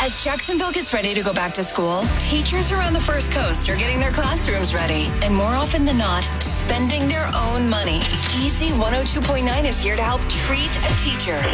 As Jacksonville gets ready to go back to school, teachers around the First Coast are getting their classrooms ready. And more often than not, spending their own money. Easy 102.9 is here to help treat a teacher.